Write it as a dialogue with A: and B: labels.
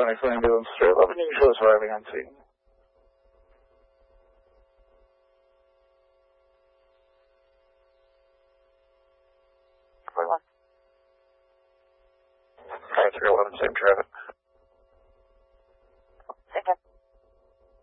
A: 10 for ambulance 311, you show us arriving on scene. Alright, 311, same traffic.